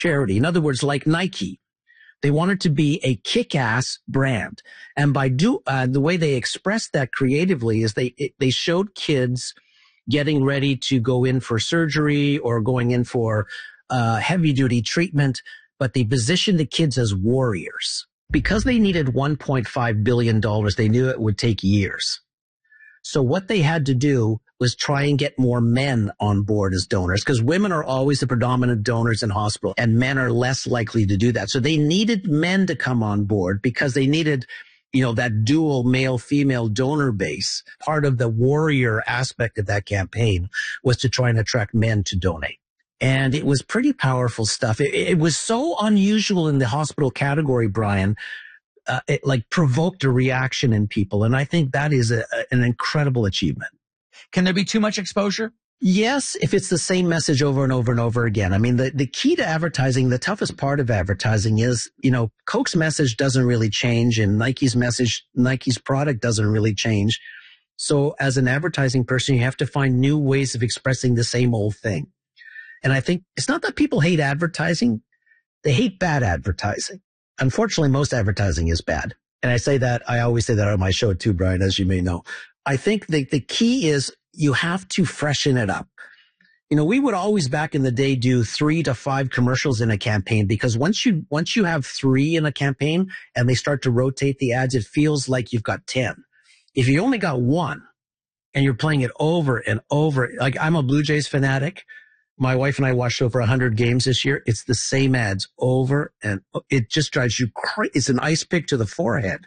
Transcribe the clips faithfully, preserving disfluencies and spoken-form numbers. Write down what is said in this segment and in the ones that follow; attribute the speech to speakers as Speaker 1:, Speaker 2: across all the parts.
Speaker 1: charity. In other words, like Nike. They wanted to be a kick-ass brand. And by do, uh, the way they expressed that creatively is they, it, they showed kids getting ready to go in for surgery or going in for, uh, heavy duty treatment, but they positioned the kids as warriors. Because they needed one point five billion dollars, they knew it would take years. So what they had to do was try and get more men on board as donors, because women are always the predominant donors in hospital and men are less likely to do that. So they needed men to come on board because they needed, you know, that dual male-female donor base. Part of the warrior aspect of that campaign was to try and attract men to donate. And it was pretty powerful stuff. It, it was so unusual in the hospital category, Brian. Uh, it like provoked a reaction in people. And I think that is a, an incredible achievement.
Speaker 2: Can there be too much exposure?
Speaker 1: Yes, if it's the same message over and over and over again. I mean, the, the key to advertising, the toughest part of advertising is, you know, Coke's message doesn't really change and Nike's message, Nike's product doesn't really change. So as an advertising person, you have to find new ways of expressing the same old thing. And I think it's not that people hate advertising. They hate bad advertising. Unfortunately, most advertising is bad. And I say that, I always say that on my show too, Brian, as you may know. I think the, the key is you have to freshen it up. You know, we would always back in the day do three to five commercials in a campaign because once you, once you have three in a campaign and they start to rotate the ads, it feels like you've got ten. If you only got one and you're playing it over and over, like I'm a Blue Jays fanatic. My wife and I watched over one hundred games this year. It's the same ads over and it just drives you crazy. It's an ice pick to the forehead.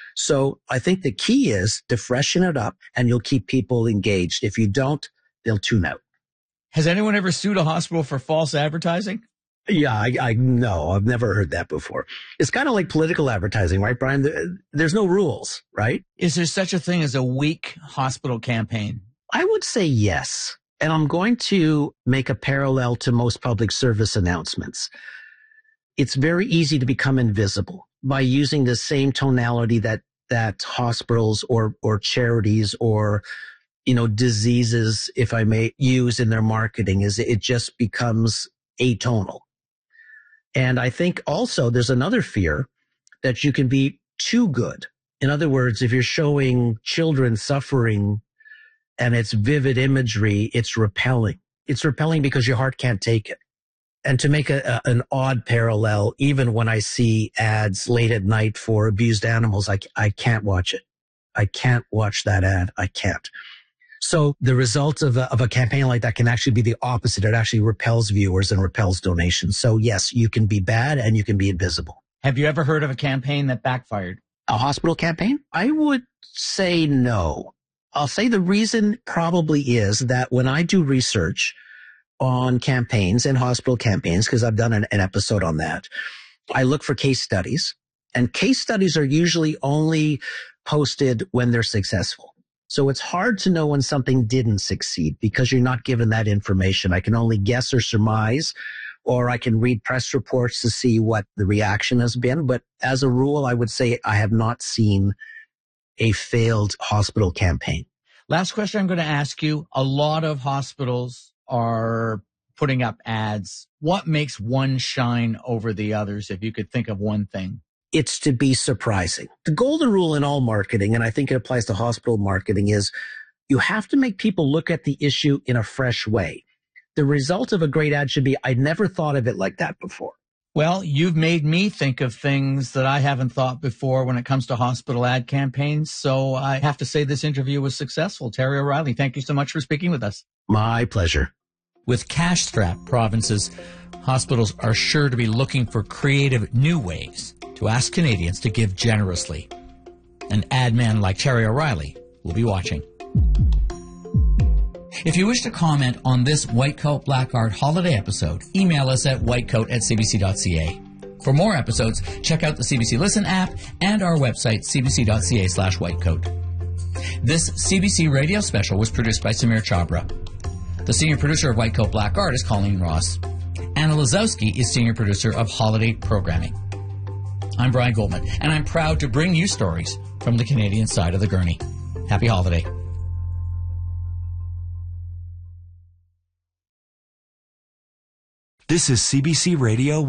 Speaker 1: So I think the key is to freshen it up and you'll keep people engaged. If you don't, they'll tune out.
Speaker 2: Has anyone ever sued a hospital for false advertising?
Speaker 1: Yeah, I, I no, I've never heard that before. It's kind of like political advertising, right, Brian? There's no rules, right?
Speaker 2: Is there such a thing as a weak hospital campaign?
Speaker 1: I would say yes. And I'm going to make a parallel to most public service announcements. It's very easy to become invisible by using the same tonality that, that hospitals or, or charities or, you know, diseases, if I may, use in their marketing. Is it just becomes atonal. And I think also there's another fear that you can be too good. In other words, if you're showing children suffering and it's vivid imagery, it's repelling. It's repelling because your heart can't take it. And to make a, a, an odd parallel, even when I see ads late at night for abused animals, I, I can't watch it. I can't watch that ad. I can't. So the result of a, of a campaign like that can actually be the opposite. It actually repels viewers and repels donations. So yes, you can be bad and you can be invisible.
Speaker 2: Have you ever heard of a campaign that backfired?
Speaker 1: A hospital campaign? I would say no. I'll say the reason probably is that when I do research on campaigns and hospital campaigns, because I've done an, an episode on that, I look for case studies. And case studies are usually only posted when they're successful. So it's hard to know when something didn't succeed because you're not given that information. I can only guess or surmise, or I can read press reports to see what the reaction has been. But as a rule, I would say I have not seen a failed hospital campaign.
Speaker 2: Last question I'm going to ask you. A lot of hospitals are putting up ads. What makes one shine over the others, if you could think of one thing?
Speaker 1: It's to be surprising. The golden rule in all marketing, and I think it applies to hospital marketing, is you have to make people look at the issue in a fresh way. The result of a great ad should be, I never thought of it like that before.
Speaker 2: Well, you've made me think of things that I haven't thought before when it comes to hospital ad campaigns. So I have to say this interview was successful. Terry O'Reilly, thank you so much for speaking with us.
Speaker 1: My pleasure.
Speaker 2: With cash-strapped provinces, hospitals are sure to be looking for creative new ways to ask Canadians to give generously. An ad man like Terry O'Reilly will be watching. If you wish to comment on this White Coat Black Art holiday episode, email us at whitecoat at c b c dot c a. For more episodes, check out the C B C Listen app and our website, c b c dot c a slash whitecoat. This C B C radio special was produced by Samir Chabra. The senior producer of White Coat Black Art is Colleen Ross. Anna Lazowski is senior producer of Holiday Programming. I'm Brian Goldman, and I'm proud to bring you stories from the Canadian side of the gurney. Happy holiday.
Speaker 3: This is C B C Radio